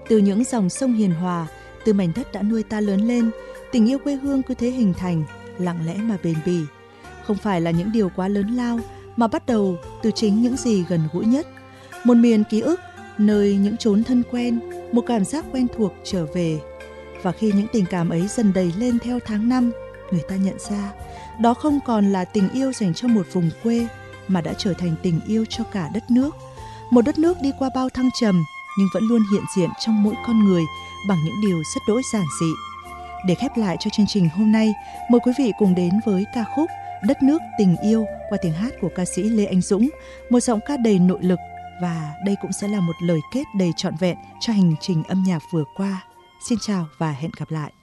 Từ những dòng sông hiền hòa, từ mảnh đất đã nuôi ta lớn lên, tình yêu quê hương cứ thế hình thành, lặng lẽ mà bền bỉ. Không phải là những điều quá lớn lao, mà bắt đầu từ chính những gì gần gũi nhất. Một miền ký ức, nơi những chốn thân quen, một cảm giác quen thuộc trở về. Và khi những tình cảm ấy dần đầy lên theo tháng năm, người ta nhận ra, đó không còn là tình yêu dành cho một vùng quê, mà đã trở thành tình yêu cho cả đất nước. Một đất nước đi qua bao thăng trầm, nhưng vẫn luôn hiện diện trong mỗi con người bằng những điều rất đỗi giản dị. Để khép lại cho chương trình hôm nay, mời quý vị cùng đến với ca khúc Đất nước tình yêu qua tiếng hát của ca sĩ Lê Anh Dũng, một giọng ca đầy nội lực, và đây cũng sẽ là một lời kết đầy trọn vẹn cho hành trình âm nhạc vừa qua. Xin chào và hẹn gặp lại.